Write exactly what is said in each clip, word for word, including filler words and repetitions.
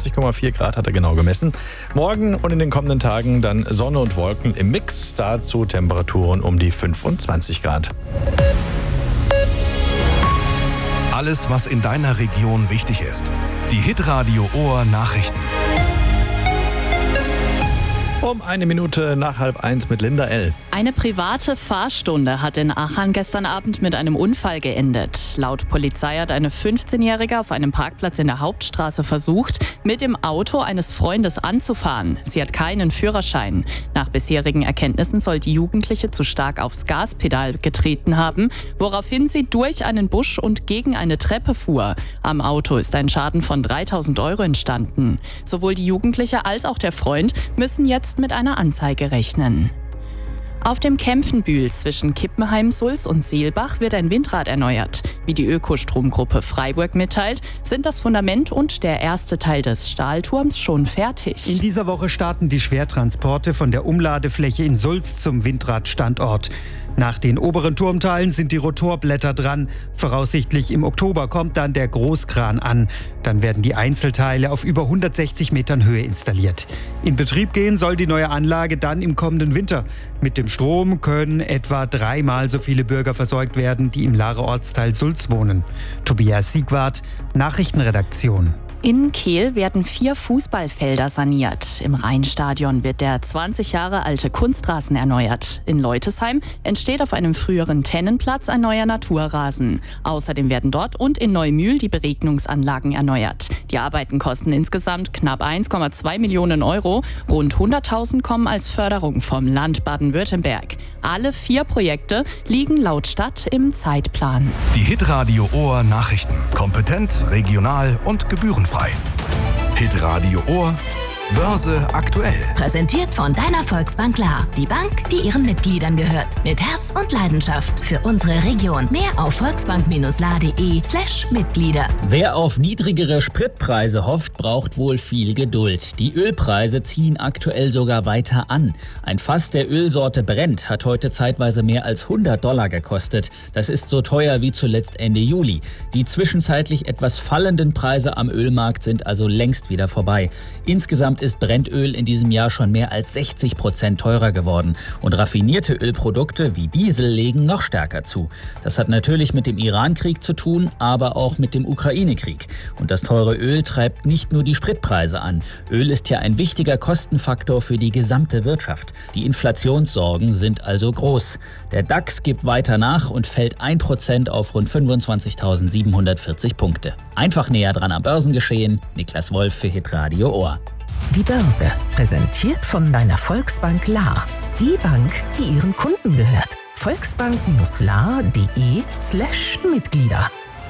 vierundzwanzig Komma vier Grad hat er genau gemessen. Morgen und in den kommenden Tagen dann Sonne und Wolken im Mix. Dazu Temperaturen um die fünfundzwanzig Grad. Alles, was in deiner Region wichtig ist. Die Hitradio Ohr Nachrichten. Um eine Minute nach halb eins mit Linda L. Eine private Fahrstunde hat in Achern gestern Abend mit einem Unfall geendet. Laut Polizei hat eine fünfzehnjährige auf einem Parkplatz in der Hauptstraße versucht, mit dem Auto eines Freundes anzufahren. Sie hat keinen Führerschein. Nach bisherigen Erkenntnissen soll die Jugendliche zu stark aufs Gaspedal getreten haben, woraufhin sie durch einen Busch und gegen eine Treppe fuhr. Am Auto ist ein Schaden von dreitausend Euro entstanden. Sowohl die Jugendliche als auch der Freund müssen jetzt mit einer Anzeige rechnen. Auf dem Kempfenbühl zwischen Kippenheim-Sulz und Seelbach wird ein Windrad erneuert. Wie die Ökostromgruppe Freiburg mitteilt, sind das Fundament und der erste Teil des Stahlturms schon fertig. In dieser Woche starten die Schwertransporte von der Umladefläche in Sulz zum Windradstandort. Nach den oberen Turmteilen sind die Rotorblätter dran. Voraussichtlich im Oktober kommt dann der Großkran an. Dann werden die Einzelteile auf über hundertsechzig Metern Höhe installiert. In Betrieb gehen soll die neue Anlage dann im kommenden Winter. Mit dem Strom können etwa dreimal so viele Bürger versorgt werden, die im Laarer Ortsteil Sulz wohnen. Tobias Siegwart, Nachrichtenredaktion. In Kehl werden vier Fußballfelder saniert. Im Rheinstadion wird der zwanzig Jahre alte Kunstrasen erneuert. In Leutesheim entsteht auf einem früheren Tennenplatz ein neuer Naturrasen. Außerdem werden dort und in Neumühl die Beregnungsanlagen erneuert. Die Arbeiten kosten insgesamt knapp eins Komma zwei Millionen Euro. Rund hunderttausend kommen als Förderung vom Land Baden-Württemberg. Alle vier Projekte liegen laut Stadt im Zeitplan. Die Hitradio Ohr Nachrichten. Kompetent, regional und gebührenfrei. Hitradio Ohr, Börse aktuell. Präsentiert von deiner Volksbank Lahr. Die Bank, die ihren Mitgliedern gehört. Mit Herz und Leidenschaft für unsere Region. Mehr auf volksbank-lahr.de slash Mitglieder. Wer auf niedrigere Spritpreise hofft, braucht wohl viel Geduld. Die Ölpreise ziehen aktuell sogar weiter an. Ein Fass der Ölsorte Brent hat heute zeitweise mehr als hundert Dollar gekostet. Das ist so teuer wie zuletzt Ende Juli. Die zwischenzeitlich etwas fallenden Preise am Ölmarkt sind also längst wieder vorbei. Insgesamt ist Brennöl in diesem Jahr schon mehr als sechzig Prozent teurer geworden. Und raffinierte Ölprodukte wie Diesel legen noch stärker zu. Das hat natürlich mit dem Iran-Krieg zu tun, aber auch mit dem Ukraine-Krieg. Und das teure Öl treibt nicht nur die Spritpreise an. Öl ist ja ein wichtiger Kostenfaktor für die gesamte Wirtschaft. Die Inflationssorgen sind also groß. Der DAX gibt weiter nach und fällt ein Prozent auf rund fünfundzwanzigtausendsiebenhundertvierzig Punkte. Einfach näher dran am Börsengeschehen. Niklas Wolf für Hitradio Ohr. Die Börse, präsentiert von deiner Volksbank Lahr. Die Bank, die ihren Kunden gehört. volksbank-lahr.de slash Mitglieder.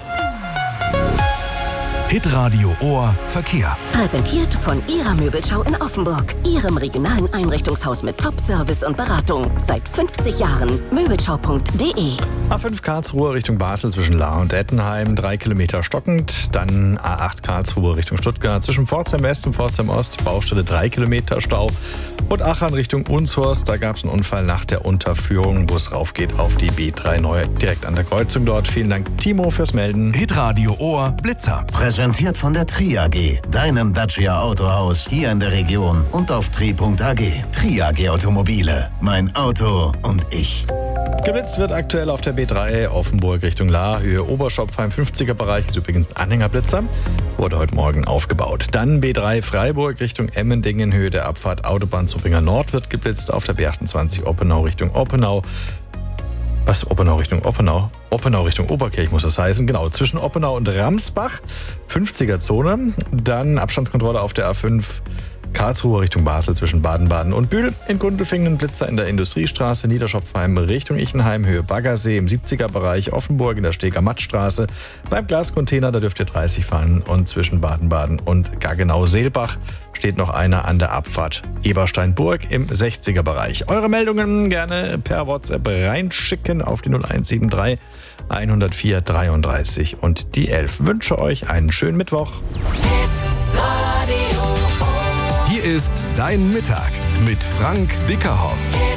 Hitradio Ohr Verkehr. Präsentiert von Ihrer Möbelschau in Offenburg. Ihrem regionalen Einrichtungshaus mit Top-Service und Beratung. Seit fünfzig Jahren. Möbelschau punkt de. A fünf Karlsruhe Richtung Basel zwischen Lahr und Ettenheim, drei Kilometer stockend. Dann A acht Karlsruhe Richtung Stuttgart zwischen Pforzheim West und Pforzheim Ost, Baustelle drei Kilometer Stau. Und Achern Richtung Unshorst, da gab es einen Unfall nach der Unterführung, wo es raufgeht auf die B drei neu, direkt an der Kreuzung dort. Vielen Dank, Timo, fürs Melden. Hitradio Ohr Blitzer. Präsentiert von der Tri A G, deinem Dacia Autohaus hier in der Region und auf tri punkt a g. Tri A G Automobile, mein Auto und ich. Geblitzt wird aktuell auf der B drei Offenburg Richtung Lahr, Höhe Oberschopfheim, fünfziger Bereich, ist übrigens ein Anhängerblitzer, wurde heute Morgen aufgebaut. Dann B drei Freiburg Richtung Emmendingen, Höhe der Abfahrt Autobahn Zuppinger Nord wird geblitzt, auf der B achtundzwanzig Oppenau Richtung Oppenau. Was? Oppenau Richtung Oppenau? Oppenau Richtung Oberkirch muss das heißen. Genau, zwischen Oppenau und Ramsbach, fünfziger Zone. Dann Abstandskontrolle auf der A fünf Karlsruhe Richtung Basel zwischen Baden-Baden und Bühl. In Gundelfingen Blitzer in der Industriestraße, Niederschopfheim Richtung Ichenheim, Höhe Baggersee im siebziger Bereich, Offenburg in der Steger-Matt-Straße. Beim Glascontainer, da dürft ihr dreißig fahren und zwischen Baden-Baden und Gaggenau-Seelbach steht noch einer an der Abfahrt Eberstein-Burg im sechziger Bereich. Eure Meldungen gerne per WhatsApp reinschicken auf die null eins sieben drei hundertvier dreiunddreißig und die elf. Wünsche euch einen schönen Mittwoch. Hier ist Dein Mittag mit Frank Bickerhoff.